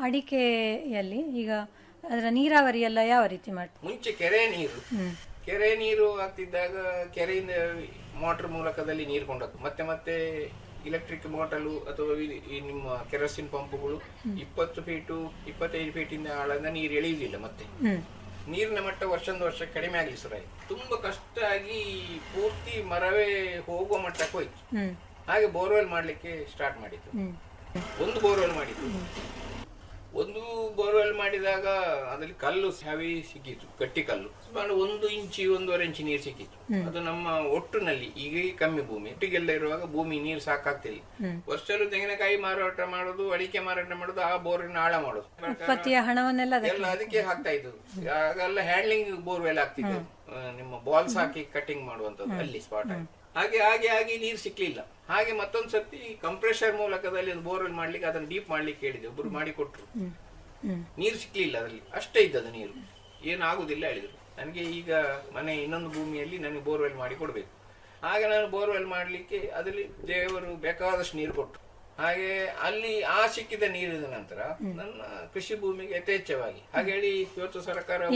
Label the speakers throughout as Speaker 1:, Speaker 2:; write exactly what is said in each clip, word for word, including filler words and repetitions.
Speaker 1: ಅಡಿಕೆಯಲ್ಲಿ ಈಗ ಅದರ ನೀರಾವರಿ ಎಲ್ಲ ಯಾವ ರೀತಿ ಮಾಡ್ತೀವಿ?
Speaker 2: ಮುಂಚೆ ಕೆರೆ ನೀರು ಕೆರೆ ನೀರು ಆಗ್ತಿದ್ದಾಗ ಕೆರೆಯಿಂದ ಮೋಟರ್ ಮೂಲಕದಲ್ಲಿ ನೀರು ಕೊಂಡದ್ದು, ಮತ್ತೆ ಮತ್ತೆ ಇಲೆಕ್ಟ್ರಿಕ್ ಮೋಟರ್ಲು ಅಥವಾ ಈ ನಿಮ್ಮ ಕೆರೋಸಿನ್ ಪಂಪ್ಗಳು ಇಪ್ಪತ್ತು ಫೀಟು ಇಪ್ಪತ್ತೈದು ಫೀಟಿಂದ ಆಳದಿಂದ ನೀರು ಎಳೆಯುವುದಿಲ್ಲ. ಮತ್ತೆ ನೀರಿನ ಮಟ್ಟ ವರ್ಷದಿಂದ ವರ್ಷ ಕಡಿಮೆ ಆಗಲಿ ಶುರುವಾಯಿತು. ತುಂಬಾ ಕಷ್ಟ ಆಗಿ ಪೂರ್ತಿ ಮರವೇ ಹೋಗುವ ಮಟ್ಟಕ್ಕೆ ಹೋಯ್ತು. ಹಾಗೆ ಬೋರ್ವೆಲ್ ಮಾಡ್ಲಿಕ್ಕೆ ಸ್ಟಾರ್ಟ್ ಮಾಡಿದ್ದು. ಒಂದು ಬೋರ್ವೆಲ್ ಮಾಡಿದ್ದು. ಒಂದು ಬೋರ್ವೆಲ್ ಮಾಡಿದಾಗ ಅದ್ರಲ್ಲಿ ಕಲ್ಲು ಹವಿ ಸಿಕ್ಕಿತ್ತು, ಗಟ್ಟಿ ಕಲ್ಲು ಸುಮಾರು ಒಂದು ಇಂಚಿ ಒಂದೂವರೆ ಇಂಚಿ ನೀರು ಸಿಕ್ಕಿತ್ತು. ಅದು ನಮ್ಮ ಒಟ್ಟಿನಲ್ಲಿ ಈಗ ಕಮ್ಮಿ ಭೂಮಿ ಒಟ್ಟಿಗೆಲ್ಲ ಇರುವಾಗ ಭೂಮಿ ನೀರು ಸಾಕಾಗ್ತಿಲ್ಲ. ವರ್ಷಲ್ಲೂ ತೆಂಗಿನಕಾಯಿ ಮಾರಾಟ ಮಾಡೋದು, ಅಡಿಕೆ ಮಾರಾಟ ಮಾಡೋದು, ಆ ಬೋರಿನ ಆಳ ಮಾಡೋದು,
Speaker 1: ಹಣವನ್ನೆಲ್ಲ
Speaker 2: ಎಲ್ಲ ಅದಕ್ಕೆ ಹಾಕ್ತಾ ಇದ್ದು. ಆಗೆಲ್ಲ ಹ್ಯಾಂಡ್ಲಿಂಗ್ ಬೋರ್ವೆಲ್ ಆಗ್ತಿತ್ತು, ನಿಮ್ಮ ಬಾಲ್ಸ್ ಹಾಕಿ ಕಟಿಂಗ್ ಮಾಡುವಂತದ್ದು ಅಲ್ಲಿ ಸ್ಪಾಟ್ ಆಗಿ. ಹಾಗೆ ಹಾಗೆ ಹಾಗೆ ನೀರು ಸಿಕ್ಲಿಲ್ಲ. ಹಾಗೆ ಮತ್ತೊಂದ್ ಸರ್ತಿ ಕಂಪ್ರೆಷರ್ ಮೂಲಕದಲ್ಲಿ ಒಂದು ಬೋರ್ವೆಲ್ ಮಾಡ್ಲಿಕ್ಕೆ ಅದನ್ನ ಡೀಪ್ ಮಾಡ್ಲಿಕ್ಕೆ ಹೇಳಿದೆ, ಒಬ್ರು ಮಾಡಿ ಕೊಟ್ರು. ನೀರು ಸಿಕ್ಲಿಲ್ಲ ಅದರಲ್ಲಿ, ಅಷ್ಟೇ ಇದ್ದದು ನೀರು, ಏನಾಗುದಿಲ್ಲ ಹೇಳಿದ್ರು. ನನಗೆ ಈಗ ಮನೆ ಇನ್ನೊಂದು ಭೂಮಿಯಲ್ಲಿ ನನಗೆ ಬೋರ್ವೆಲ್ ಮಾಡಿ ಕೊಡ್ಬೇಕು. ಹಾಗೆ ನಾನು ಬೋರ್ವೆಲ್ ಮಾಡ್ಲಿಕ್ಕೆ ಅದರಲ್ಲಿ ದೇವರು ಬೇಕಾದಷ್ಟು ನೀರು ಕೊಟ್ಟರು. ಹಾಗೆ ಅಲ್ಲಿ ಆ ಸಿಕ್ಕಿದ ನೀರಿನ ನಂತರ ನನ್ನ ಕೃಷಿ ಭೂಮಿಗೆ ಯಥೇಚ್ಛವಾಗಿ ಹಾಗೆ ಹೇಳಿ ಇವತ್ತು ಸರ್ಕಾರ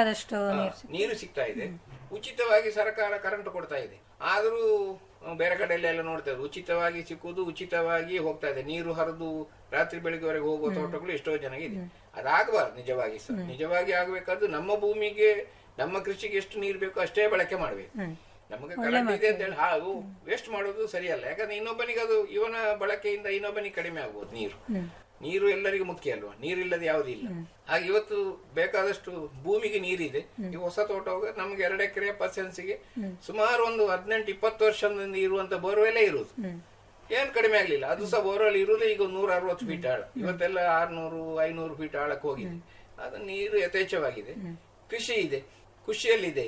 Speaker 2: ನೀರು ಸಿಗ್ತಾ ಇದೆ, ಉಚಿತವಾಗಿ ಸರ್ಕಾರ ಕರೆಂಟ್ ಕೊಡ್ತಾ ಇದೆ. ಆದ್ರೂ ಬೇರೆ ಕಡೆಯಲ್ಲೆಲ್ಲ ನೋಡ್ತಾ ಇದ್ರು ಉಚಿತವಾಗಿ ಸಿಕ್ಕುದು, ಉಚಿತವಾಗಿ ಹೋಗ್ತಾ ಇದೆ. ನೀರು ಹರಿದು ರಾತ್ರಿ ಬೆಳಿಗ್ಗೆವರೆಗೆ ಹೋಗುವ ತೋಟಗಳು ಎಷ್ಟೋ ಜನಗೆ ಇದೆ. ಅದಾಗಬಾರ್ದು. ನಿಜವಾಗಿ ಸರ್, ನಿಜವಾಗಿ ಆಗ್ಬೇಕಾದ್ದು ನಮ್ಮ ಭೂಮಿಗೆ ನಮ್ಮ ಕೃಷಿಗೆ ಎಷ್ಟು ನೀರು ಬೇಕೋ ಅಷ್ಟೇ ಬಳಕೆ ಮಾಡ್ಬೇಕು. ನಮಗೆ ಕರೆಂಟ್ ಇದೆ ಅಂತ ಹೇಳಿ ಹಾಗು ವೇಸ್ಟ್ ಮಾಡೋದು ಸರಿಯಲ್ಲ. ಯಾಕಂದ್ರೆ ಇನ್ನೊಬ್ಬನಿಗೆ ಅದು ಇವನ ಬಳಕೆಯಿಂದ ಇನ್ನೊಬ್ಬನಿಗೆ ಕಡಿಮೆ ಆಗ್ಬೋದು. ನೀರು ನೀರು ಎಲ್ಲರಿಗೂ ಮುಖ್ಯ ಅಲ್ವಾ, ನೀರಿಲ್ಲದೆ ಯಾವುದೂ ಇಲ್ಲ. ಹಾಗೆ ಇವತ್ತು ಬೇಕಾದಷ್ಟು ಭೂಮಿಗೆ ನೀರಿದೆ. ಈ ಹೊಸ ತೋಟ ಹೋಗ ನಮ್ಗೆ ಎರಡು ಎಕರೆ ಪರ್ಸೆನ್ಸ್ಗೆ ಸುಮಾರು ಒಂದು ಹದಿನೆಂಟು ಇಪ್ಪತ್ತು ವರ್ಷದಿಂದ ಇರುವಂತ ಬೋರ್ವೆಲ್ಲೇ ಇರುವುದು, ಏನ್ ಕಡಿಮೆ ಆಗ್ಲಿಲ್ಲ. ಅದು ಸಹ ಬೋರ್ವೆಲ್ ಇರುವುದು ಈಗ ನೂರ ಅರವತ್ತು ಫೀಟ್ ಆಳ, ಇವತ್ತೆಲ್ಲ ಆರ್ನೂರು ಐನೂರು ಫೀಟ್ ಆಳಕ್ಕೆ ಹೋಗಿದೆ. ಅದು ನೀರು ಯಥೇಚ್ಛವಾಗಿದೆ, ಕೃಷಿ ಇದೆ, ಖುಷಿಯಲ್ಲಿದೆ.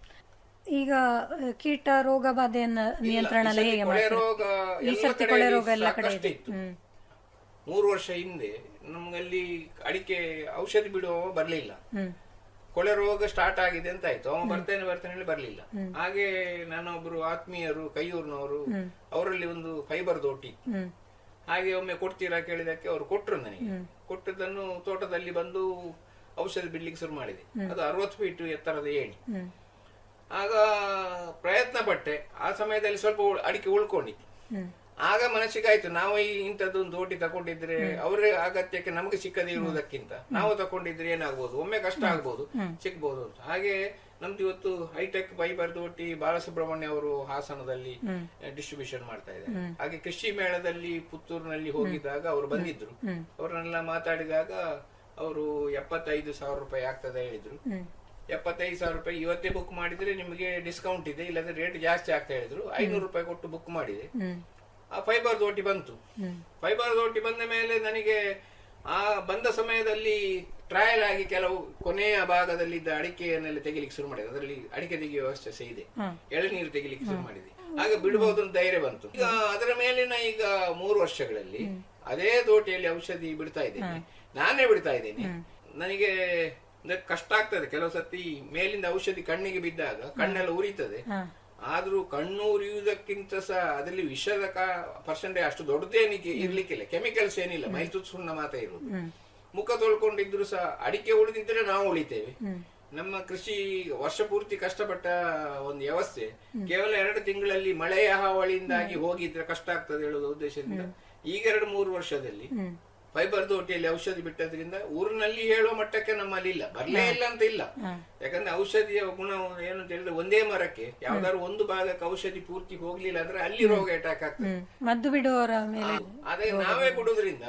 Speaker 1: ಈಗ ಕೀಟ ರೋಗ ಬಾಧೆಯನ್ನ ನಿಯಂತ್ರಣ
Speaker 2: ಕೊಳೆ ರೋಗ ಎಲ್ಲ ಕಡೆ ಇತ್ತು. ಮೂರು ವರ್ಷ ಹಿಂದೆ ನಮ್ಗಲ್ಲಿ ಅಡಿಕೆ ಔಷಧಿ ಬಿಡುವ ಬರ್ಲಿಲ್ಲ, ಕೊಳೆ ರೋಗ ಸ್ಟಾರ್ಟ್ ಆಗಿದೆ ಅಂತ ಆಯ್ತು. ಅವ ಬರ್ತೇನೆ ಬರ್ತೇನೆ ಹೇಳಿ ಬರ್ಲಿಲ್ಲ. ಹಾಗೆ ನಾನೊಬ್ರು ಆತ್ಮೀಯರು ಕೈಯೂರ್ನವರು, ಅವರಲ್ಲಿ ಒಂದು ಫೈಬರ್ ದೋಟಿ ಹಾಗೆ ಒಮ್ಮೆ ಕೊಡ್ತೀರಾ ಕೇಳಿದಕ್ಕೆ ಅವರು ಕೊಟ್ರು. ನನಗೆ ಕೊಟ್ಟದನ್ನು ತೋಟದಲ್ಲಿ ಬಂದು ಔಷಧಿ ಬಿಡ್ಲಿಕ್ಕೆ ಶುರು ಮಾಡಿದೆ. ಅದು ಅರವತ್ತು ಫೀಟ್ ಎತ್ತರದ ಏಣಿ. ಆಗ ಪ್ರಯತ್ನ ಪಟ್ಟೆ. ಆ ಸಮಯದಲ್ಲಿ ಸ್ವಲ್ಪ ಅಡಿಕೆ ಉಳ್ಕೊಂಡಿತ್ತು. ಆಗ ಮನಸ್ಸಿಗಾಯ್ತು, ನಾವು ಈ ಇಂಥದ್ದೊಂದು ದೋಟಿ ತಕೊಂಡಿದ್ರೆ ಅವರ ಅಗತ್ಯಕ್ಕೆ ನಮಗೆ ಸಿಕ್ಕದೇ ಇರುವುದಕ್ಕಿಂತ ನಾವು ತಕೊಂಡಿದ್ರೆ ಏನಾಗ್ಬೋದು, ಒಮ್ಮೆ ಕಷ್ಟ ಆಗ್ಬೋದು, ಸಿಕ್ಬಹುದು ಅಂತ. ಹಾಗೆ ನಮ್ದು ಇವತ್ತು ಹೈಟೆಕ್ ಫೈಬರ್ ದೋಟಿ ಬಾಲಸುಬ್ರಹ್ಮಣ್ಯ ಅವರು ಹಾಸನದಲ್ಲಿ ಡಿಸ್ಟ್ರಿಬ್ಯೂಷನ್ ಮಾಡ್ತಾ ಇದ್ದಾರೆ. ಹಾಗೆ ಕೃಷಿ ಮೇಳದಲ್ಲಿ ಪುತ್ತೂರಿನಲ್ಲಿ ಹೋಗಿದ್ದಾಗ ಅವರು ಬಂದಿದ್ರು. ಅವರನ್ನೆಲ್ಲ ಮಾತಾಡಿದಾಗ ಅವರು ಎಪ್ಪತ್ತೈದು ಸಾವಿರ ರೂಪಾಯಿ ಆಗ್ತದೆ ಹೇಳಿದ್ರು. ಎಪ್ಪತ್ತೈದು ಸಾವಿರ ರೂಪಾಯಿ ಇವತ್ತೇ ಬುಕ್ ಮಾಡಿದ್ರೆ ನಿಮಗೆ ಡಿಸ್ಕೌಂಟ್ ಇದೆ, ಇಲ್ಲದ್ರೆ ರೇಟ್ ಜಾಸ್ತಿ ಆಗ್ತಾ ಹೇಳಿದ್ರು. ಐನೂರು ರೂಪಾಯಿ ಕೊಟ್ಟು ಬುಕ್ ಮಾಡಿದೆ. ಆ ಫೈಬರ್ ದೋಟಿ ಬಂತು. ಫೈಬರ್ ದೋಟಿ ಬಂದ ಮೇಲೆ ನನಗೆ ಆ ಬಂದ ಸಮಯದಲ್ಲಿ ಟ್ರಯಲ್ ಆಗಿ ಕೆಲವು ಕೊನೆಯ ಭಾಗದಲ್ಲಿ ಇದ್ದ ಅಡಿಕೆಯನ್ನೆಲ್ಲ ತೆಗಿಲಿಕ್ಕೆ ಶುರು ಮಾಡಿದೆ. ಅದರಲ್ಲಿ ಅಡಿಕೆ ತೆಗೆಯುವ ವ್ಯವಸ್ಥೆ ಸಹ ಇದೆ, ಎಳನೀರು ತೆಗಿಲಿಕ್ಕೆ ಶುರು ಮಾಡಿದೆ. ಆಗ ಬಿಡಬಹುದು ಅಂತ ಧೈರ್ಯ ಬಂತು. ಈಗ ಅದರ ಮೇಲಿನ ಈಗ ಮೂರು ವರ್ಷಗಳಲ್ಲಿ ಅದೇ ದೋಟಿಯಲ್ಲಿ ಔಷಧಿ ಬಿಡ್ತಾ ಇದ್ದೇನೆ, ನಾನೇ ಬಿಡ್ತಾ ಇದ್ದೇನೆ. ನನಗೆ ಕಷ್ಟ ಆಗ್ತದೆ ಕೆಲವು ಸತಿ. ಮೇಲಿಂದ ಔಷಧಿ ಕಣ್ಣಿಗೆ ಬಿದ್ದಾಗ ಕಣ್ಣೆಲ್ಲ ಉರಿತದೆ. ಆದ್ರೂ ಕಣ್ಣು ಉರಿಯುವುದಕ್ಕಿಂತ ಸಹ ಅದರಲ್ಲಿ ವಿಷದ ಪರ್ಸೆಂಟೇಜ್ ಅಷ್ಟು ದೊಡ್ಡದೇನಿಗೆ ಇರ್ಲಿಕ್ಕಿಲ್ಲ. ಕೆಮಿಕಲ್ಸ್ ಏನಿಲ್ಲ, ಮೈತುತ್ ಸುಣ್ಣ ಮಾತ್ರ ಇರುವುದು. ಮುಖ ತೊಳ್ಕೊಂಡಿದ್ರು ಸಹ ಅಡಿಕೆ ಉಳಿದಿದ್ರೆ ನಾವು ಉಳಿತೇವೆ. ನಮ್ಮ ಕೃಷಿ ವರ್ಷ ಪೂರ್ತಿ ಕಷ್ಟಪಟ್ಟ ಒಂದು ವ್ಯವಸ್ಥೆ ಕೇವಲ ಎರಡು ತಿಂಗಳಲ್ಲಿ ಮಳೆಯ ಹಾವಳಿಯಿಂದಾಗಿ ಹೋಗಿದ್ರೆ ಕಷ್ಟ ಆಗ್ತದೆ ಹೇಳುವ ಉದ್ದೇಶದಿಂದ ಈಗ ಎರಡು ಮೂರು ವರ್ಷದಲ್ಲಿ ಫೈಬರ್ ದೋಟಿಯಲ್ಲಿ ಔಷಧಿ ಬಿಟ್ಟದ್ರಿಂದ ಊರಿನಲ್ಲಿ ಹೇಳುವ ಮಟ್ಟಕ್ಕೆ ನಮ್ಮಲ್ಲಿ ಇಲ್ಲ, ಬರ್ಲೇ ಇಲ್ಲ ಅಂತ ಇಲ್ಲ. ಯಾಕಂದ್ರೆ ಔಷಧಿಯ ಗುಣ ಏನು ಅಂತ ಹೇಳಿದ್ರೆ ಒಂದೇ ಮರಕ್ಕೆ ಯಾವ್ದಾದ್ರು ಒಂದು ಭಾಗಕ್ಕೆ ಔಷಧಿ ಪೂರ್ತಿ ಹೋಗ್ಲಿಲ್ಲ ಅಂದ್ರೆ ಅಲ್ಲಿ ರೋಗ ಅಟ್ಯಾಕ್ ಆಗ್ತದೆ.
Speaker 1: ಮದ್ದು ಬಿಡುವವರ ಮೇಲೆ
Speaker 2: ಅದೇ ನಾವೇ ಬಿಡುವುದರಿಂದ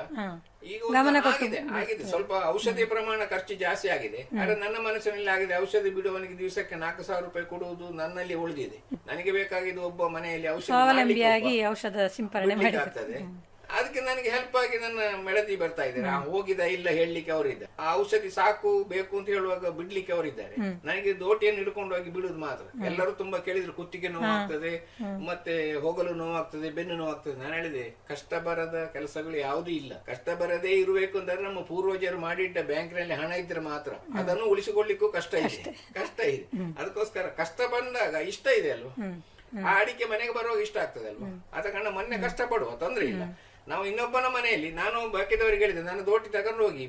Speaker 2: ಈಗ ಆಗಿದೆ ಆಗಿದೆ ಸ್ವಲ್ಪ ಔಷಧಿಯ ಪ್ರಮಾಣ ಖರ್ಚು ಜಾಸ್ತಿ ಆಗಿದೆ. ಆದ್ರೆ ನನ್ನ ಮನಸ್ಸಿನಲ್ಲಿ ಆಗಿದೆ, ಔಷಧಿ ಬಿಡುವವನಿಗೆ ದಿವಸಕ್ಕೆ ನಾಲ್ಕು ಸಾವಿರ ರೂಪಾಯಿ ಕೊಡುವುದು ನನ್ನಲ್ಲಿ ಉಳಿದಿದೆ. ನನಗೆ ಬೇಕಾಗಿದ್ದು ಒಬ್ಬ ಮನೆಯಲ್ಲಿ
Speaker 1: ಔಷಧಿ ಔಷಧ ಸಿಂಪರಣೆ
Speaker 2: ಆಗ್ತದೆ. ಅದಕ್ಕೆ ನನಗೆ ಹೆಲ್ಪ್ ಆಗಿ ನನ್ನ ಮೆಳತಿ ಬರ್ತಾ ಇದ್ದಾರೆ. ಹೋಗಿದ ಇಲ್ಲ ಹೇಳಲಿಕ್ಕೆ ಅವರಿದ್ದಾರೆ. ಆ ಔಷಧಿ ಸಾಕು ಬೇಕು ಅಂತ ಹೇಳುವಾಗ ಬಿಡ್ಲಿಕ್ಕೆ ಅವರಿದ್ದಾರೆ. ನನಗೆ ದೋಟಿಯನ್ನು ಹಿಡ್ಕೊಂಡು ಹೋಗಿ ಬಿಡುದು ಮಾತ್ರ. ಎಲ್ಲರೂ ತುಂಬಾ ಕೇಳಿದ್ರು, ಕುತ್ತಿಗೆ ನೋವಾಗ್ತದೆ, ಮತ್ತೆ ಹೋಗಲು ನೋವಾಗ್ತದೆ, ಬೆನ್ನು ನೋವಾಗ್ತದೆ. ನಾನು ಹೇಳಿದೆ, ಕಷ್ಟ ಬರದ ಕೆಲಸಗಳು ಯಾವುದೂ ಇಲ್ಲ. ಕಷ್ಟ ಬರದೇ ಇರಬೇಕು ಅಂದ್ರೆ ನಮ್ಮ ಪೂರ್ವಜರು ಮಾಡಿಟ್ಟ ಬ್ಯಾಂಕ್ ನಲ್ಲಿ ಹಣ ಇದ್ರೆ ಮಾತ್ರ ಅದನ್ನು ಉಳಿಸಿಕೊಳ್ಳಿಕ್ಕೂ ಕಷ್ಟ ಇದೆ, ಕಷ್ಟ ಇದೆ. ಅದಕ್ಕೋಸ್ಕರ ಕಷ್ಟ ಬಂದಾಗ ಇಷ್ಟ ಇದೆ ಅಲ್ವಾ, ಆ ಅಡಿಕೆ ಮನೆಗೆ ಬರುವಾಗ ಇಷ್ಟ ಆಗ್ತದೆ ಅಲ್ವಾ. ಅದ ಕಾರಣ ಮೊನ್ನೆ ಕಷ್ಟ ಪಡುವ ತೊಂದ್ರೆ ಇಲ್ಲ. ನಾವು ಇನ್ನೊಬ್ಬನ ಮನೆಯಲ್ಲಿ ನಾನು ಬಾಕಿದವರಿಗೆ ಹೇಳಿದೆ, ನಾನು ದೋಟಿ ತಗೊಂಡು ಹೋಗಿ